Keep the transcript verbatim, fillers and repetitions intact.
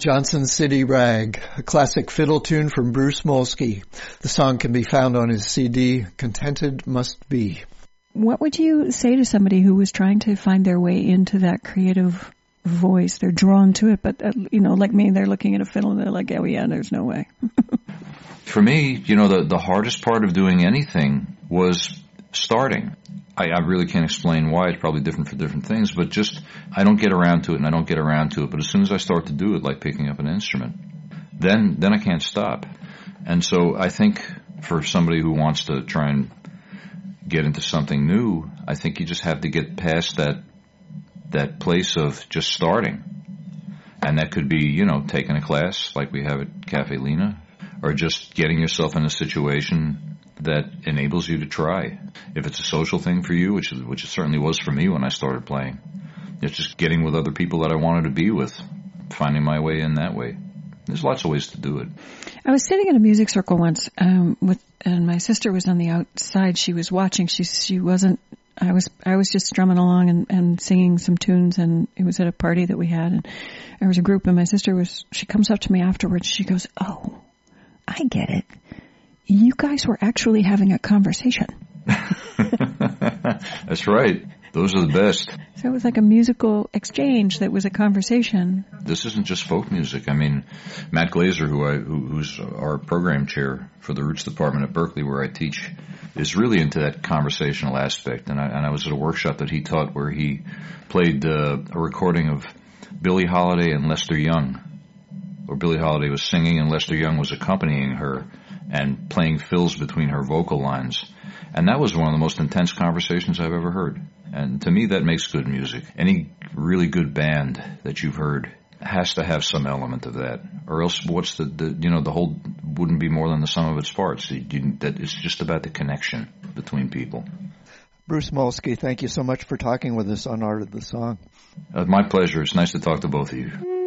Johnson City Rag, a classic fiddle tune from Bruce Molsky. The song can be found on his C D, Contented Must Be. What would you say to somebody who was trying to find their way into that creative voice? They're drawn to it, but, uh, you know, like me, they're looking at a fiddle and they're like, oh yeah, there's no way. For me, you know, the, the hardest part of doing anything was starting. I, I really can't explain why. It's probably different for different things, but just I don't get around to it and I don't get around to it. But as soon as I start to do it, like picking up an instrument, then then I can't stop. And so I think for somebody who wants to try and get into something new, I think you just have to get past that that place of just starting. And that could be, you know, taking a class like we have at Cafe Lena, or just getting yourself in a situation that enables you to try. If it's a social thing for you, which which it certainly was for me when I started playing, it's just getting with other people that I wanted to be with, finding my way in that way. There's lots of ways to do it. I was sitting in a music circle once, um, with, and my sister was on the outside. She was watching. She she wasn't. I was I was just strumming along and, and singing some tunes, and it was at a party that we had, and there was a group, and my sister was. She comes up to me afterwards. She goes, "Oh, I get it. You guys were actually having a conversation." That's right. Those are the best. So it was like a musical exchange that was a conversation. This isn't just folk music. I mean, Matt Glazer, who I, who, who's our program chair for the Roots Department at Berkeley, where I teach, is really into that conversational aspect. And I, and I was at a workshop that he taught where he played uh, a recording of Billie Holiday and Lester Young, where Billie Holiday was singing and Lester Young was accompanying her and playing fills between her vocal lines. And that was one of the most intense conversations I've ever heard. And to me, that makes good music. Any really good band that you've heard has to have some element of that. Or else what's the, the you know, the whole wouldn't be more than the sum of its parts. You, you, that it's just about the connection between people. Bruce Molsky, thank you so much for talking with us on Art of the Song. Uh, my pleasure. It's nice to talk to both of you.